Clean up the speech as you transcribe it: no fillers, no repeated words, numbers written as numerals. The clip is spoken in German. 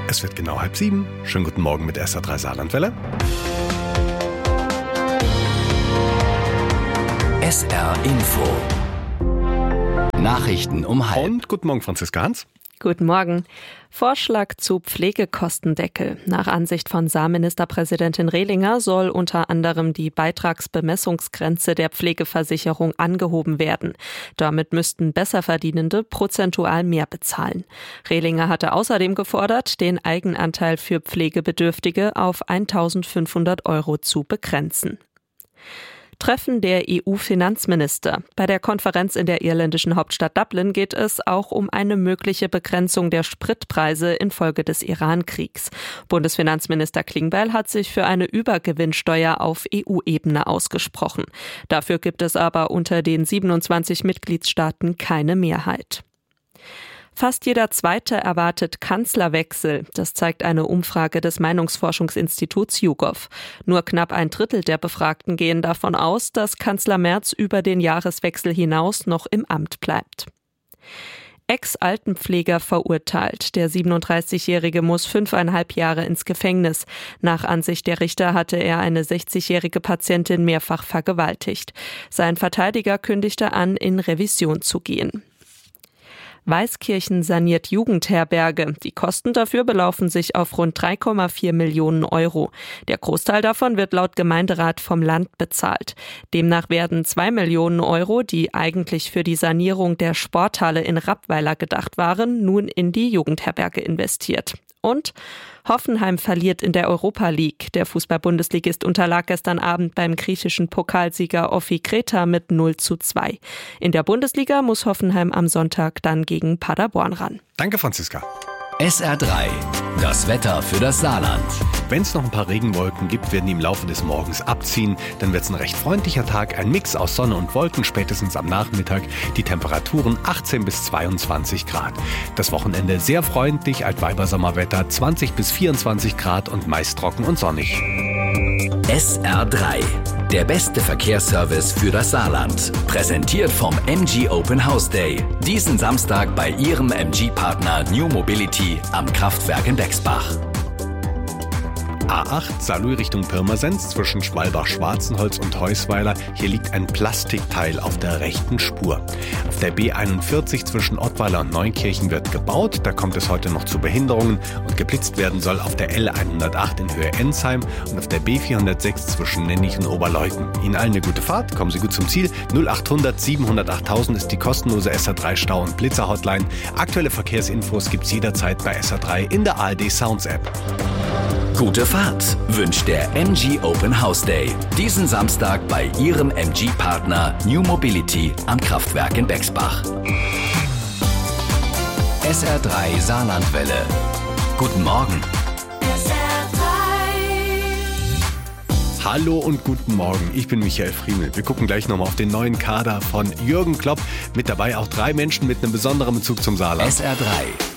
Es wird genau 6:30. Schönen guten Morgen mit SR3 Saarlandwelle. SR Info. Nachrichten um 6:30. Und guten Morgen, Franziska Hans. Guten Morgen. Vorschlag zu Pflegekostendeckel. Nach Ansicht von Saarministerpräsidentin Rehlinger soll unter anderem die Beitragsbemessungsgrenze der Pflegeversicherung angehoben werden. Damit müssten Besserverdienende prozentual mehr bezahlen. Rehlinger hatte außerdem gefordert, den Eigenanteil für Pflegebedürftige auf 1.500 € zu begrenzen. Treffen der EU-Finanzminister. Bei der Konferenz in der irländischen Hauptstadt Dublin geht es auch um eine mögliche Begrenzung der Spritpreise infolge des Iran-Kriegs. Bundesfinanzminister Klingbeil hat sich für eine Übergewinnsteuer auf EU-Ebene ausgesprochen. Dafür gibt es aber unter den 27 Mitgliedstaaten keine Mehrheit. Fast jeder Zweite erwartet Kanzlerwechsel. Das zeigt eine Umfrage des Meinungsforschungsinstituts YouGov. Nur knapp 1/3 der Befragten gehen davon aus, dass Kanzler Merz über den Jahreswechsel hinaus noch im Amt bleibt. Ex-Altenpfleger verurteilt. Der 37-Jährige muss 5,5 Jahre ins Gefängnis. Nach Ansicht der Richter hatte er eine 60-jährige Patientin mehrfach vergewaltigt. Sein Verteidiger kündigte an, in Revision zu gehen. Weißkirchen saniert Jugendherberge. Die Kosten dafür belaufen sich auf rund 3,4 Millionen €. Der Großteil davon wird laut Gemeinderat vom Land bezahlt. Demnach werden 2 Millionen €, die eigentlich für die Sanierung der Sporthalle in Rappweiler gedacht waren, nun in die Jugendherberge investiert. Und Hoffenheim verliert in der Europa League. Der Fußball-Bundesligist unterlag gestern Abend beim griechischen Pokalsieger Offi Kreta mit 0:2. In der Bundesliga muss Hoffenheim am Sonntag dann gegen Paderborn ran. Danke, Franziska. SR3. Das Wetter für das Saarland. Wenn es noch ein paar Regenwolken gibt, werden die im Laufe des Morgens abziehen. Dann wird es ein recht freundlicher Tag, ein Mix aus Sonne und Wolken, spätestens am Nachmittag. Die Temperaturen 18 bis 22 Grad. Das Wochenende sehr freundlich, Altweibersommerwetter 20 bis 24 Grad und meist trocken und sonnig. SR3. Der beste Verkehrsservice für das Saarland. Präsentiert vom MG Open House Day. Diesen Samstag bei Ihrem MG-Partner New Mobility am Kraftwerk in Bexbach. A8 Saarlouis Richtung Pirmasens zwischen Schwalbach-Schwarzenholz und Heusweiler. Hier liegt ein Plastikteil auf der rechten Spur. Auf der B41 zwischen Ottweiler und Neunkirchen wird gebaut. Da kommt es heute noch zu Behinderungen und geblitzt werden soll auf der L108 in Höhe Ensheim und auf der B406 zwischen Nennig und Oberleuten. Ihnen allen eine gute Fahrt, kommen Sie gut zum Ziel. 0800 700 8000 ist die kostenlose SR3 Stau- und Blitzer-Hotline. Aktuelle Verkehrsinfos gibt's jederzeit bei SR3 in der ARD Sounds App. Gute Fahrt wünscht der MG Open House Day. Diesen Samstag bei Ihrem MG-Partner New Mobility am Kraftwerk in Bexbach. SR3 Saarlandwelle. Guten Morgen. Hallo und guten Morgen, ich bin Michael Friemel. Wir gucken gleich nochmal auf den neuen Kader von Jürgen Klopp. Mit dabei auch 3 Menschen mit einem besonderen Bezug zum Saarland. SR3.